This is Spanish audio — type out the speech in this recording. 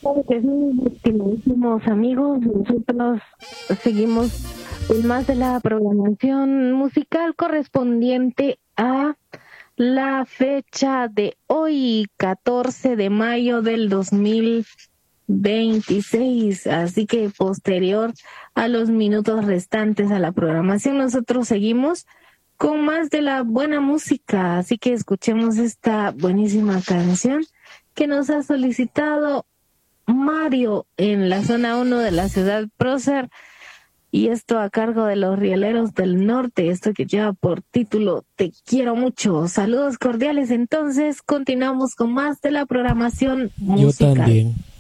Claro que sí, estimadísimos amigos, nosotros seguimos con más de la programación musical correspondiente a la fecha de hoy, 14 de mayo del 2026. Así que posterior a los minutos restantes a la programación, nosotros seguimos con más de la buena música. Así que escuchemos esta buenísima canción que nos ha solicitado Mario en la zona 1 de la ciudad prócer, y esto a cargo de los Rieleros del Norte, esto que lleva por título Te quiero mucho. Saludos cordiales, entonces continuamos con más de la programación Yo musical. también.